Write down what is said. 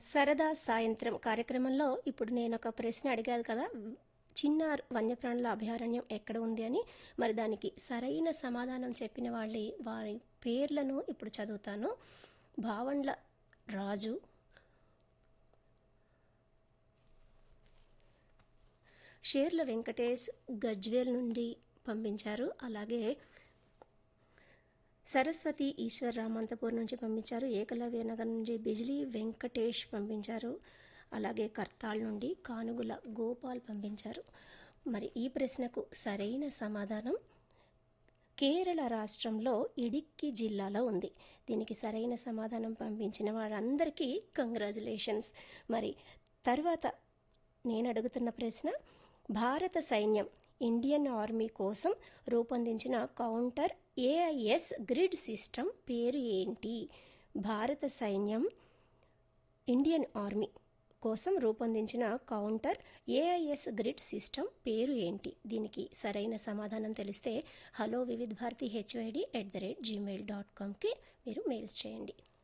సరదా సాయంత్రం కార్యక్రమంలో ఇప్పుడు నేను ఒక ప్రశ్న అడిగాను కదా, చిన్నార్ వన్యప్రాణుల అభయారణ్యం ఎక్కడ ఉంది అని. మరి దానికి సరైన సమాధానం చెప్పిన వారి పేర్లను ఇప్పుడు చదువుతాను. భావండ్ల రాజు, షేర్ల వెంకటేష్ గజ్వేల్ నుండి పంపించారు. అలాగే సరస్వతి ఈశ్వర్ రామంతపూర్ నుంచి పంపించారు. ఏకలవ్య నగర్ నుంచి బిజిలీ వెంకటేష్ పంపించారు. అలాగే కర్తాల్ నుండి కానుగుల గోపాల్ పంపించారు. మరి ఈ ప్రశ్నకు సరైన సమాధానం కేరళ రాష్ట్రంలో ఇడిక్కి జిల్లాలో ఉంది. దీనికి సరైన సమాధానం పంపించిన వారందరికీ కంగ్రాచులేషన్స్. మరి తర్వాత నేను అడుగుతున్న ప్రశ్న, భారత సైన్యం ఇండియన్ ఆర్మీ కోసం రూపొందించిన కౌంటర్ ఏఐఎస్ గ్రిడ్ సిస్టమ్ పేరు ఏంటి? భారత సైన్యం ఇండియన్ ఆర్మీ కోసం రూపొందించిన కౌంటర్ ఏఐఎస్ గ్రిడ్ సిస్టమ్ పేరు ఏంటి? దీనికి సరైన సమాధానం తెలిస్తే హలో వివిధ్ భారతి HYD@gmail.comకి మీరు మెయిల్స్ చేయండి.